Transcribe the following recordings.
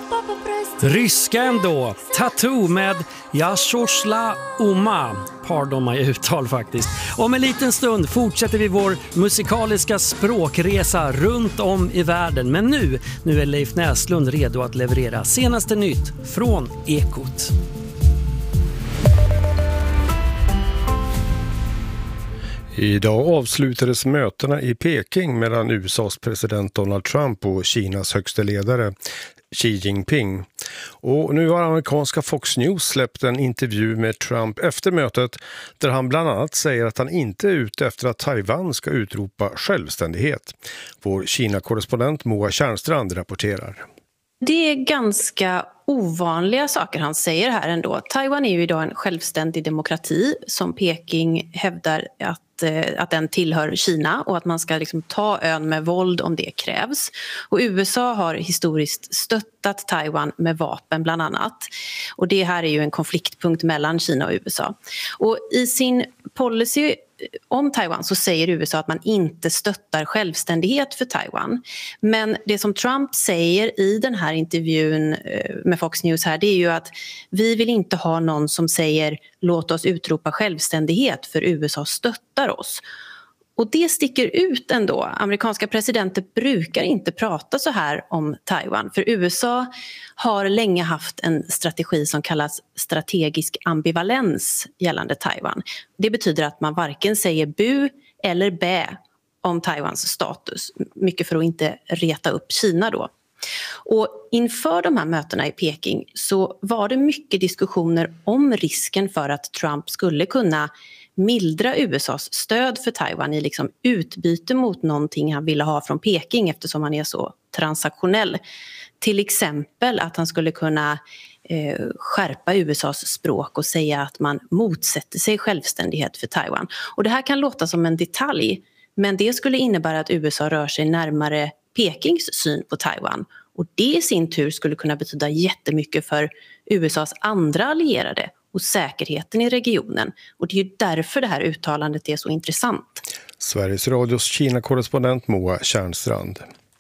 Ryska ändå. Tattoo med Yashosla Uma. Pardon my uttal faktiskt. Om en liten stund fortsätter vi vår musikaliska språkresa runt om i världen. Men nu är Leif Näslund redo att leverera senaste nytt från Ekot. Idag avslutades mötena i Peking mellan USAs president Donald Trump och Kinas högste ledare Xi Jinping. Och nu har amerikanska Fox News släppt en intervju med Trump efter mötet där han bland annat säger att han inte är ute efter att Taiwan ska utropa självständighet. Vår Kina-korrespondent Moa Tjärnstrand rapporterar. Det är ganska ovanliga saker han säger här ändå. Taiwan är ju idag en självständig demokrati som Peking hävdar att den tillhör Kina och att man ska liksom ta ön med våld om det krävs. Och USA har historiskt stöttat Taiwan med vapen bland annat. Och det här är ju en konfliktpunkt mellan Kina och USA. Och i sin policy om Taiwan så säger USA att man inte stöttar självständighet för Taiwan. Men det som Trump säger i den här intervjun med Fox News här, det är ju att vi vill inte ha någon som säger låt oss utropa självständighet för USA stöttar oss. Och det sticker ut ändå. Amerikanska presidenter brukar inte prata så här om Taiwan. För USA har länge haft en strategi som kallas strategisk ambivalens gällande Taiwan. Det betyder att man varken säger bu eller bä om Taiwans status. Mycket för att inte reta upp Kina då. Och inför de här mötena i Peking så var det mycket diskussioner om risken för att Trump skulle kunna mildra USAs stöd för Taiwan i liksom utbyte mot någonting han ville ha från Peking eftersom han är så transaktionell. Till exempel att han skulle kunna skärpa USAs språk och säga att man motsätter sig självständighet för Taiwan. Och det här kan låta som en detalj, men det skulle innebära att USA rör sig närmare Pekings syn på Taiwan. Och det i sin tur skulle kunna betyda jättemycket för USAs andra allierade och säkerheten i regionen. Och det är ju därför det här uttalandet är så intressant. Sveriges Radios Kina-korrespondent Moa Tjärnstrand.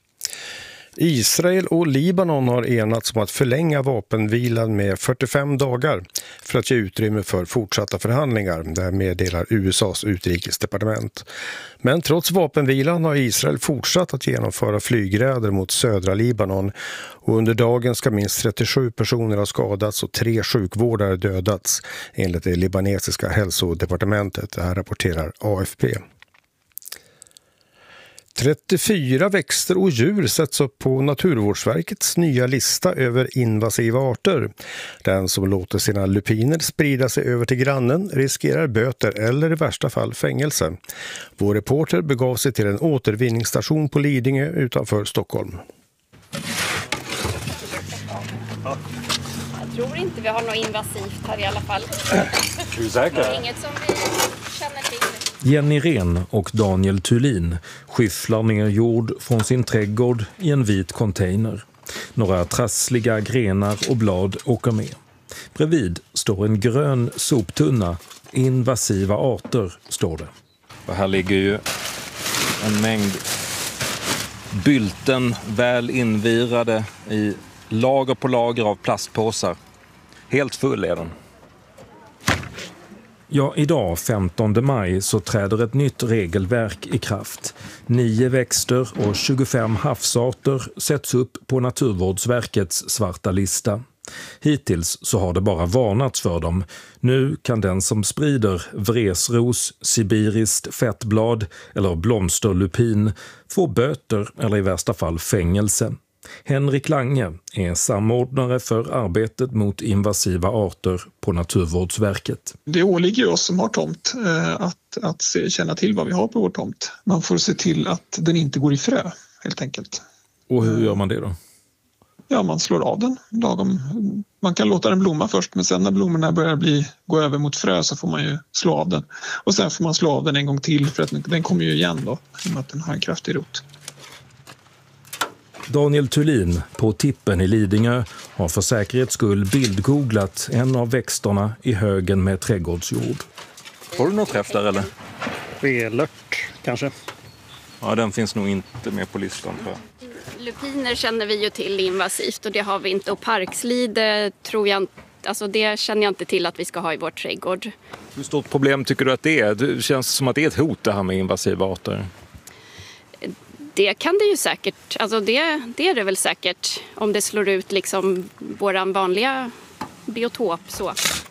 Israel och Libanon har enats om att förlänga vapenvilan med 45 dagar för att ge utrymme för fortsatta förhandlingar. Det meddelar USAs utrikesdepartement. Men trots vapenvilan har Israel fortsatt att genomföra flygräder mot södra Libanon. Och under dagen ska minst 37 personer ha skadats och 3 sjukvårdare dödats enligt det libanesiska hälsodepartementet. Det här rapporterar AFP. 34 växter och djur sätts upp på Naturvårdsverkets nya lista över invasiva arter. Den som låter sina lupiner sprida sig över till grannen riskerar böter eller i värsta fall fängelse. Vår reporter begav sig till en återvinningsstation på Lidingö utanför Stockholm. Jag tror inte vi har något invasivt här i alla fall. Är du säker? Inget som vi känner till. Jenny Ren och Daniel Thulin skyfflar ner jord från sin trädgård i en vit container. Några trassliga grenar och blad åker med. Bredvid står en grön soptunna. Invasiva arter, står det. Och här ligger ju en mängd bylten väl invirade i lager på lager av plastpåsar. Helt full är den. Ja, idag 15 maj så träder ett nytt regelverk i kraft. 9 växter och 25 havsarter sätts upp på Naturvårdsverkets svarta lista. Hittills så har det bara varnats för dem. Nu kan den som sprider vresros, sibiriskt fettblad eller blomsterlupin få böter eller i värsta fall fängelse. Henrik Lange är samordnare för arbetet mot invasiva arter på Naturvårdsverket. Det åligger oss som har tomt att känna till vad vi har på vår tomt. Man får se till att den inte går i frö, helt enkelt. Och hur gör man det då? Ja, man slår av den lagom. Man kan låta den blomma först, men sen när blommorna börjar gå över mot frö så får man ju slå av den. Och sen får man slå av den en gång till för att den kommer ju igen då, i och med att den har en kraftig rot. Daniel Thulin på Tippen i Lidingö har för säkerhets skull bildgooglat en av växterna i högen med trädgårdsjord. Har du något träff där eller? Relört kanske. Ja, den finns nog inte med på listan. Lupiner känner vi ju till invasivt och det har vi inte. Och parkslid tror jag inte, alltså det känner jag inte till att vi ska ha i vår trädgård. Hur stort problem tycker du att det är? Det känns som att det är ett hot det här med invasiva arter. Det kan det ju säkert, alltså det är det väl säkert om det slår ut liksom våran vanliga biotop så.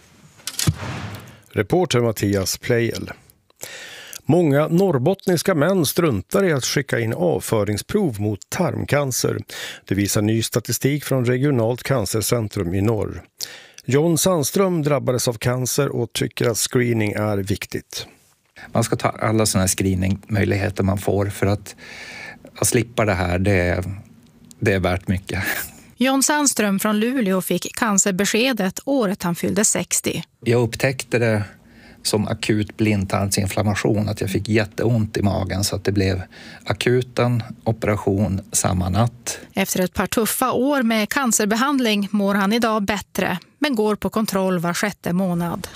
Reporter Mattias Plejel. Många norrbottniska män struntar i att skicka in avföringsprov mot tarmcancer. Det visar ny statistik från Regionalt cancercentrum i norr. John Sandström drabbades av cancer och tycker att screening är viktigt. Man ska ta alla sådana screeningmöjligheter man får för att slippa det här, det är värt mycket. John Sandström från Luleå fick cancerbeskedet året han fyllde 60. Jag upptäckte det som akut blindtarmsinflammation, att jag fick jätteont i magen så att det blev akuten operation samma natt. Efter ett par tuffa år med cancerbehandling mår han idag bättre, men går på kontroll var 6:e månad.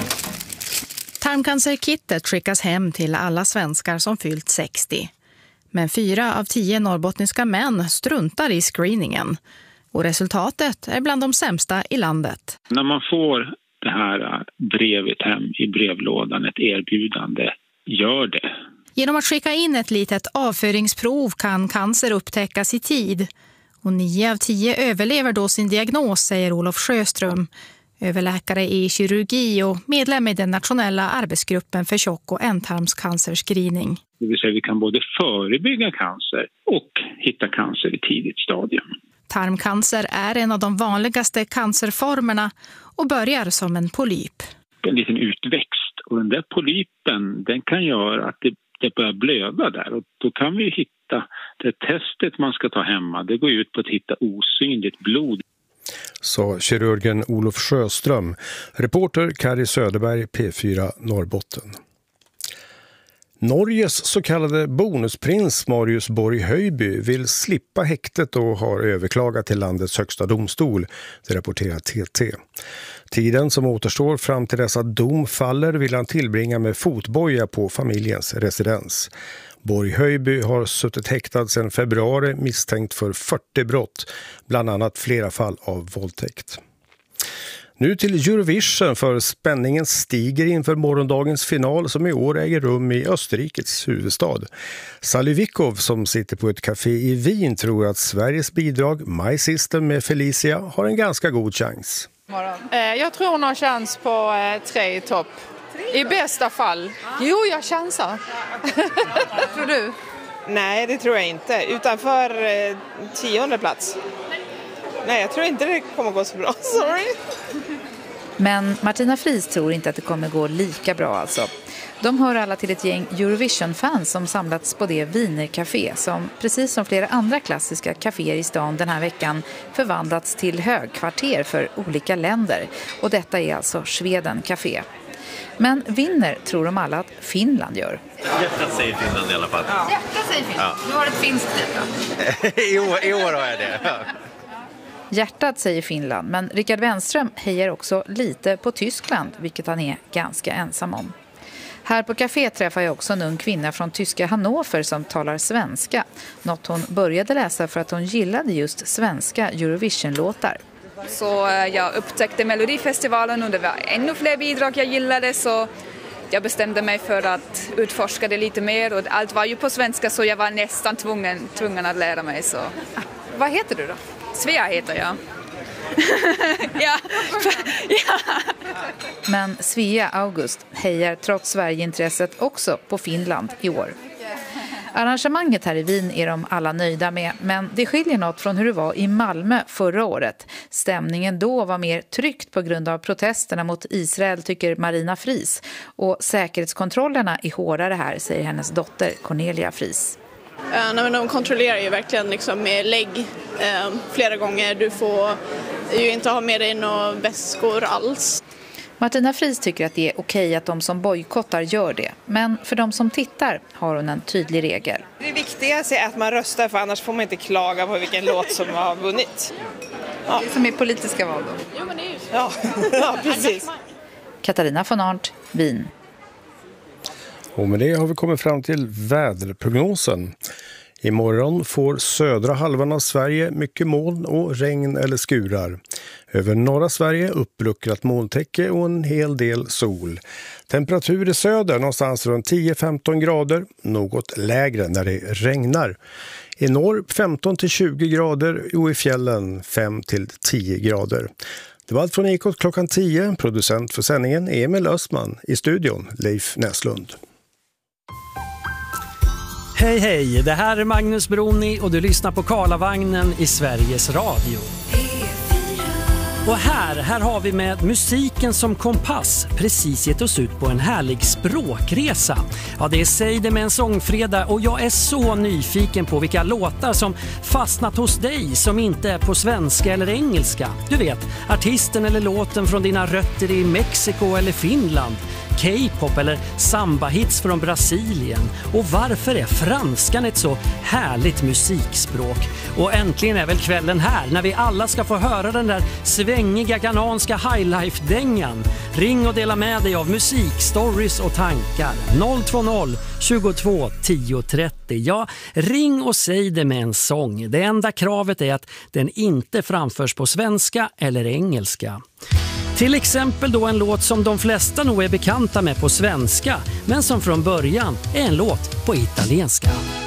Tarmcancerkittet skickas hem till alla svenskar som fyllt 60. Men 4 av 10 norrbottniska män struntar i screeningen. Och resultatet är bland de sämsta i landet. När man får det här brevet hem i brevlådan, ett erbjudande, gör det. Genom att skicka in ett litet avföringsprov kan cancer upptäckas i tid. Och 9 av 10 överlever då sin diagnos, säger Olof Sjöström, överläkare i kirurgi och medlem i den nationella arbetsgruppen för tjock- och ändtarmscancerscreening. Det vill säga vi kan både förebygga cancer och hitta cancer i tidigt stadium. Tarmcancer är en av de vanligaste cancerformerna och börjar som en polyp. En liten utväxt och den där polypen den kan göra att det börjar blöda där och då kan vi hitta det testet man ska ta hemma. Det går ut på att hitta osynligt blod. Sa kirurgen Olof Sjöström. Reporter Kari Söderberg, P4 Norrbotten. Norges så kallade bonusprins Marius Borg Höjby vill slippa häktet och har överklagat till landets högsta domstol, det rapporterar TT. Tiden som återstår fram till dess att dom faller vill han tillbringa med fotboja på familjens residens. Borg Höjby har suttit häktad sedan februari misstänkt för 40 brott, bland annat flera fall av våldtäkt. Nu till Eurovision, för spänningen stiger inför morgondagens final som i år äger rum i Österrikes huvudstad. Sally Vikov som sitter på ett café i Wien tror att Sveriges bidrag My System med Felicia har en ganska god chans. Jag tror hon har chans på 3 i topp. I bästa fall. Jo, jag chansar. Tror du? Nej, det tror jag inte. Utanför 10:e plats. Nej, jag tror inte det kommer gå så bra. Sorry. Men Martina Fries tror inte att det kommer gå lika bra alltså. De hör alla till ett gäng Eurovision-fans som samlats på det Wienercafé som precis som flera andra klassiska kaféer i stan den här veckan förvandlats till högkvarter för olika länder. Och detta är alltså Sweden Café. Men vinner tror de alla att Finland gör. Hjärtat säger Finland i alla fall. Ja. Hjärtat säger Finland. Ja. Du har ett finskt liv. I år har jag det. Ja. Hjärtat säger Finland, men Rickard Wenström hejar också lite på Tyskland, vilket han är ganska ensam om. Här på café träffar jag också en ung kvinna från tyska Hannover som talar svenska. Något hon började läsa för att hon gillade just svenska Eurovision-låtar. Så jag upptäckte Melodifestivalen och det var ännu fler bidrag jag gillade, så jag bestämde mig för att utforska det lite mer. Och allt var ju på svenska så jag var nästan tvungen att lära mig. Så. Vad heter du då? Svea heter jag. ja. Men Svea August hejar trots Sverigeintresset också på Finland i år. Arrangemanget här i Wien är de alla nöjda med, men det skiljer något från hur det var i Malmö förra året. Stämningen då var mer tryckt på grund av protesterna mot Israel, tycker Marina Fries. Och säkerhetskontrollerna är hårdare här, säger hennes dotter Cornelia Fries. Men de kontrollerar ju verkligen liksom med lägg flera gånger. Du får ju inte ha med dig några väskor alls. Martina Fries tycker att det är okej att de som bojkottar gör det. Men för de som tittar har hon en tydlig regel. Det viktigaste är att man röstar, för annars får man inte klaga på vilken låt som har vunnit. Ja. Det som är politiska val då. Jo, men det är ju så. Ja, precis. Katarina von Arndt, Wien. Och med det har vi kommit fram till väderprognosen. Imorgon får södra halvan av Sverige mycket moln och regn eller skurar. Över norra Sverige uppluckrat molntäcke och en hel del sol. Temperatur i söder någonstans runt 10-15 grader, något lägre när det regnar. I norr 15-20 grader och i fjällen 5-10 grader. Det var allt från Ekot klockan 10. Producent för sändningen Emil Östman. I studion Leif Näslund. Hej hej, det här är Magnus Broni och du lyssnar på Karlavagnen i Sveriges Radio. Och här har vi med musiken som kompass precis gett oss ut på en härlig språkresa. Ja, det är Säg det med en sångfredag och jag är så nyfiken på vilka låtar som fastnat hos dig som inte är på svenska eller engelska. Du vet, artisten eller låten från dina rötter i Mexiko eller Finland. K-pop eller samba-hits från Brasilien. Och varför är franskan ett så härligt musikspråk? Och äntligen är väl kvällen här när vi alla ska få höra den där svängiga ghananska highlife-dängan. Ring och dela med dig av musik, stories och tankar. 020 22 10 30. Ja, ring och säg det med en sång. Det enda kravet är att den inte framförs på svenska eller engelska. Till exempel då en låt som de flesta nog är bekanta med på svenska, men som från början är en låt på italienska.